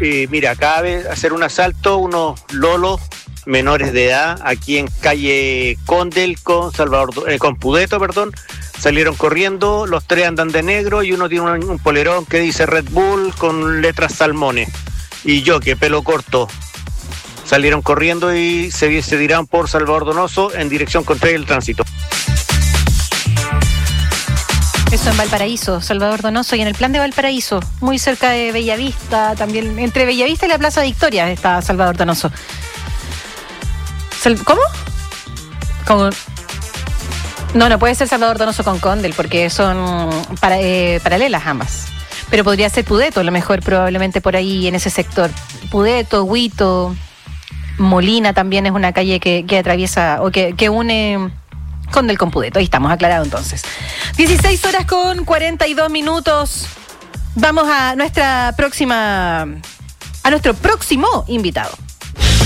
Mira, acaba de hacer un asalto unos lolos menores de edad aquí en calle Condel con Pudeto, perdón. Salieron corriendo, los tres andan de negro y uno tiene un polerón que dice Red Bull con letras salmones. Y yo, que pelo corto. Salieron corriendo y se tiraron por Salvador Donoso en dirección contraria del tránsito. Eso en Valparaíso, Salvador Donoso, y en el plan de Valparaíso, muy cerca de Bellavista, también entre Bellavista y la Plaza Victoria está Salvador Donoso. ¿Cómo? No puede ser Salvador Donoso con Condel, porque son paralelas ambas. Pero podría ser Pudeto, a lo mejor probablemente por ahí en ese sector. Pudeto, Huito, Molina también es una calle que atraviesa o que une Condel con Pudeto. Ahí estamos, aclarado entonces. 16:42. Vamos a nuestro próximo invitado.